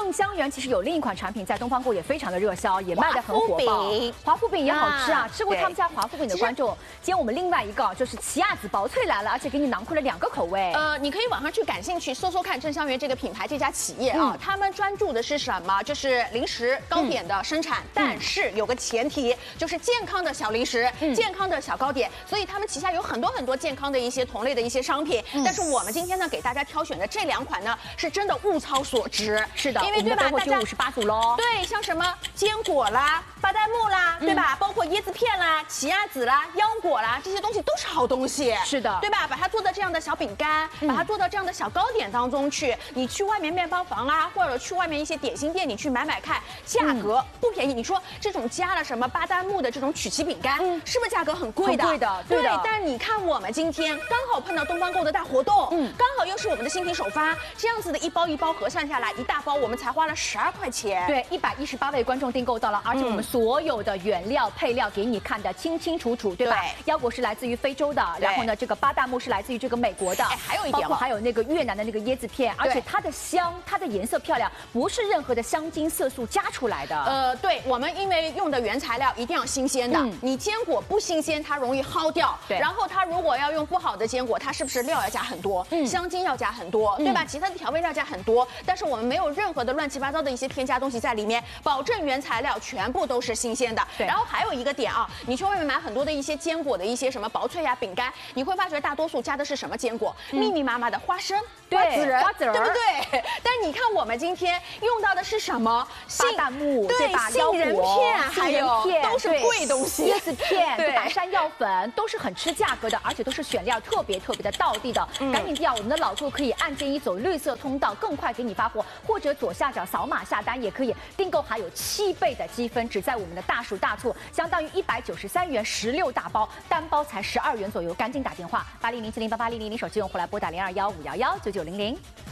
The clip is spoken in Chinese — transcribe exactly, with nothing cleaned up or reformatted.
正香园其实有另一款产品在东方购也非常的热销，也卖得很火爆。华夫饼也好吃啊，吃过他们家华夫饼的观众，今天我们另外一个就是奇亚籽薄脆来了，而且给你囊括了两个口味。 呃，你可以网上去感兴趣搜搜看正香园这个品牌这家企业啊，他们专注的是什么？就是零食糕点的生产，但是有个前提，就是健康的小零食、健康的小糕点，所以他们旗下有很多很多健康的一些同类的一些商品。但是我们今天呢，给大家挑选的这两款呢，是真的物超所值。 是的， 因为对吧？大家五十八组喽。 对，像什么坚果啦、巴旦木啦，对吧？包括椰子片啦、奇亚籽啦、腰果啦，这些东西都是好东西。 是的， 对吧？把它做到这样的小饼干，把它做到这样的小糕点当中去。你去外面面包房啊，或者去外面一些点心店，你去买买看，价格不便宜。你说这种加了什么巴旦木的这种曲奇饼干，是不是价格很贵的？ 贵的，对的。 但是你看我们今天刚好碰到东方购的大活动，嗯，刚好又是我们的新品首发，这样子的一包一包核算下来，一大包我们才花了十二块钱。 对，一百一十八位观众订购到了，而且我们所有的原料配料给你看的清清楚楚，对吧？腰果是来自于非洲的，然后呢，这个巴旦木是来自于这个美国的， 哎，还有一点， 包括还有那个越南的那个椰子片，而且它的香，它的颜色漂亮，不是任何的香精色素加出来的。 呃，对，我们因为用的原材料一定要新鲜的，嗯、你坚果不新鲜，它容易耗掉。 对， 然后它如果要用不好的坚果，它是不是料要加很多，嗯、香精要加很多，对吧？嗯、其他的调味料加很多，但是我们没有任何的乱七八糟的一些添加东西在里面，保证原材料全部都是新鲜的。 对， 然后还有一个点啊，你去外面买很多的一些坚果的一些什么薄脆呀、饼干，你会发觉大多数加的是什么坚果？嗯、密密麻麻的花生、瓜子仁、 瓜子仁， 对不对？但你看我们今天用到的是什么？ 巴旦木， 对吧？杏仁片，还有都是贵东西， 椰子片、白山药粉都是很吃价格的，而且都是选料特别特别的道地的。嗯、赶紧订啊！我们的老顾可以按键一走绿色通道，更快给你发货，或者左下角扫码下单也可以。订购还有七倍的积分，只在我们的大数大促，相当于一百九十三元十六大包，单包才十二元左右。赶紧打电话八零零七零八八零零零手机用户来拨打零二幺五幺幺九九零零。